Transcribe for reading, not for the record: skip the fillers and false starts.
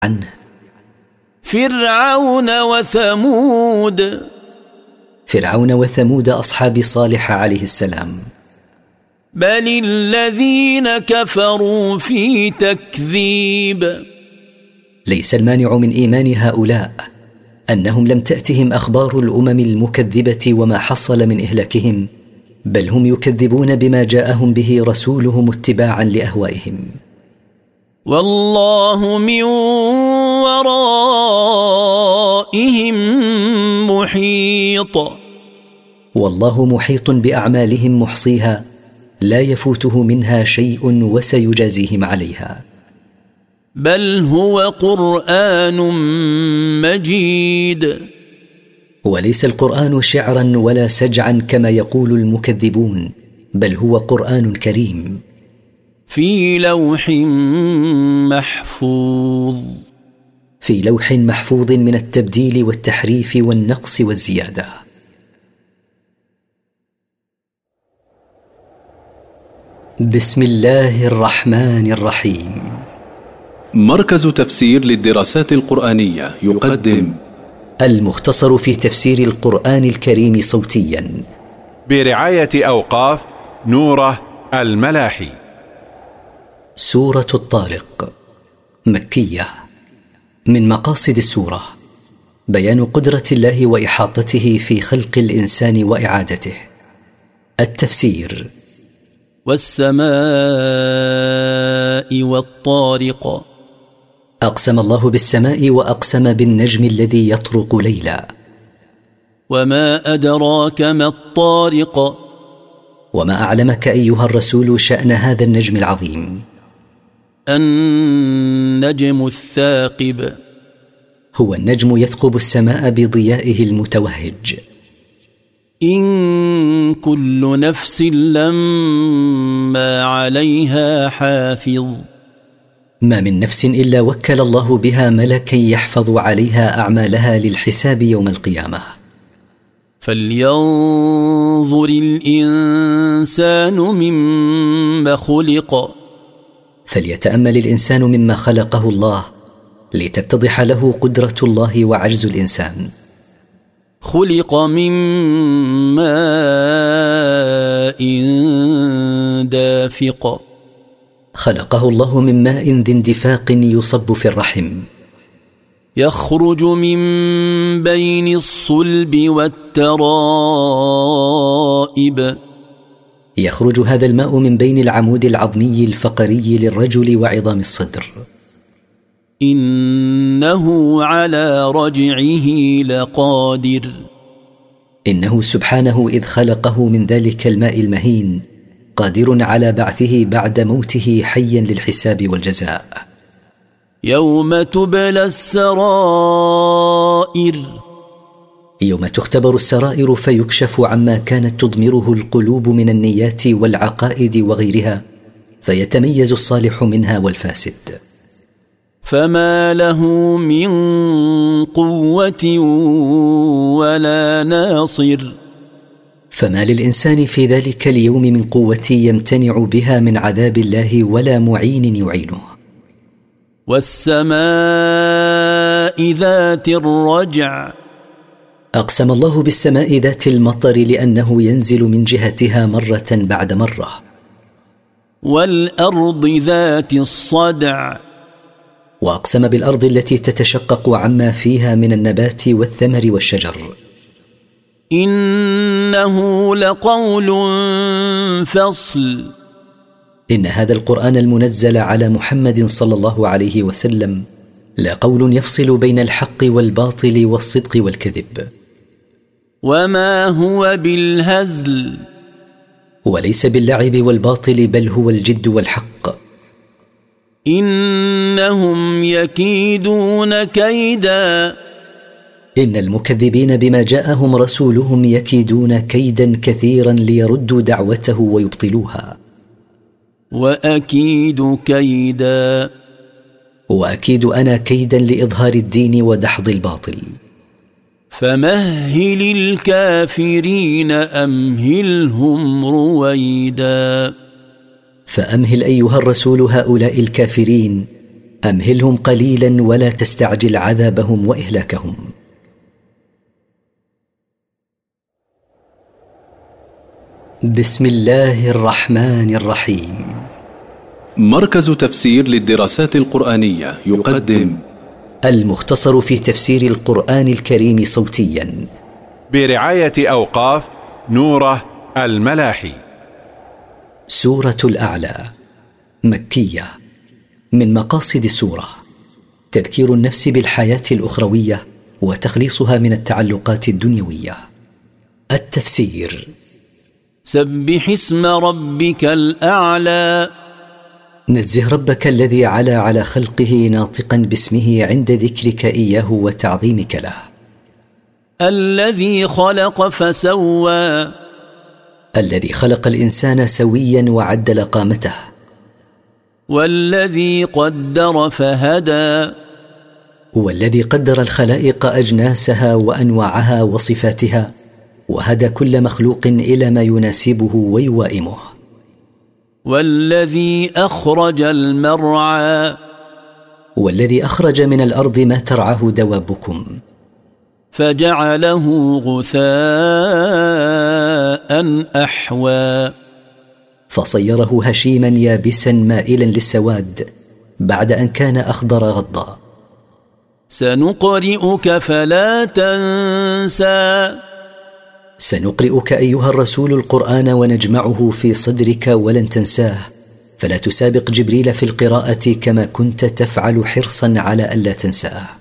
عنه. فرعون وثمود. فرعون وثمود أصحاب صالح عليه السلام. بل الذين كفروا في تكذيب. ليس المانع من إيمان هؤلاء أنهم لم تأتهم أخبار الأمم المكذبة وما حصل من إهلاكهم، بل هم يكذبون بما جاءهم به رسولهم اتباعا لأهوائهم. والله من ورائهم محيط. والله محيط بأعمالهم محصيها، لا يفوته منها شيء وسيجازيهم عليها. بل هو قرآن مجيد. وليس القرآن شعرا ولا سجعا كما يقول المكذبون، بل هو قرآن كريم في لوح محفوظ. في لوح محفوظ من التبديل والتحريف والنقص والزيادة. بسم الله الرحمن الرحيم. مركز تفسير للدراسات القرآنية يقدم المختصر في تفسير القرآن الكريم صوتيا برعاية أوقاف نوره الملاحي. سورة الطارق مكية. من مقاصد السورة بيان قدرة الله وإحاطته في خلق الإنسان وإعادته. التفسير: والسماء والطارق. أقسم الله بالسماء وأقسم بالنجم الذي يطرق ليلا. وما أدراك ما الطارق. وما أعلمك أيها الرسول شأن هذا النجم العظيم. النجم الثاقب. هو النجم يثقب السماء بضيائه المتوهج. إن كل نفس لما عليها حافظ. ما من نفس إلا وكل الله بها ملكا يحفظ عليها أعمالها للحساب يوم القيامة. فلينظر الإنسان مما خلق. فليتأمل الإنسان مما خلقه الله لتتضح له قدرة الله وعجز الإنسان. خلق من ماء دافق. خلقه الله من ماء ذي اندفاق يصب في الرحم. يخرج من بين الصلب والترائب. يخرج هذا الماء من بين العمود العظمي الفقري للرجل وعظام الصدر. إنه على رجعه لقادر. إنه سبحانه إذ خلقه من ذلك الماء المهين قادر على بعثه بعد موته حيا للحساب والجزاء. يوم تبلى السرائر. يوم تختبر السرائر فيكشف عما كانت تضمره القلوب من النيات والعقائد وغيرها، فيتميز الصالح منها والفاسد. فما له من قوة ولا ناصر. فما للإنسان في ذلك اليوم من قوة يمتنع بها من عذاب الله ولا معين يعينه. والسماء ذات الرجع. أقسم الله بالسماء ذات المطر لأنه ينزل من جهتها مرة بعد مرة. والأرض ذات الصدع. وأقسم بالأرض التي تتشقق عما فيها من النبات والثمر والشجر. إنه لقول فصل. إن هذا القرآن المنزل على محمد صلى الله عليه وسلم لقول يفصل بين الحق والباطل والصدق والكذب. وما هو بالهزل. وليس باللعب والباطل، بل هو الجد والحق. إنهم يكيدون كيدا. إن المكذبين بما جاءهم رسولهم يكيدون كيدا كثيرا ليردوا دعوته ويبطلوها. وأكيد كيدا. وأكيد أنا كيدا لإظهار الدين ودحض الباطل. فمهل الكافرين أمهلهم رويدا. فأمهل أيها الرسول هؤلاء الكافرين أمهلهم قليلا ولا تستعجل عذابهم وإهلاكهم. بسم الله الرحمن الرحيم. مركز تفسير للدراسات القرآنية يقدم المختصر في تفسير القرآن الكريم صوتيا برعاية أوقاف نوره الملاحي. سورة الأعلى مكية. من مقاصد السورة تذكير النفس بالحياة الأخروية وتخليصها من التعلقات الدنيوية. التفسير: سبح اسم ربك الأعلى. نزه ربك الذي علا على خلقه ناطقا باسمه عند ذكرك إياه وتعظيمك له. الذي خلق فسوى. الذي خلق الإنسان سويا وعدل قامته. والذي قدر فهدى. والذي قدر الخلائق أجناسها وأنواعها وصفاتها وهدى كل مخلوق إلى ما يناسبه ويوائمه. والذي أخرج المرعى. والذي أخرج من الأرض ما ترعاه دوابكم فجعله غثاء أحوى. فصيره هشيما يابسا مائلا للسواد بعد أن كان أخضر غضا. سنقرئك فلا تنسى. سنقرئك أيها الرسول القرآن ونجمعه في صدرك ولن تنساه، فلا تسابق جبريل في القراءة كما كنت تفعل حرصا على ألا تنساه.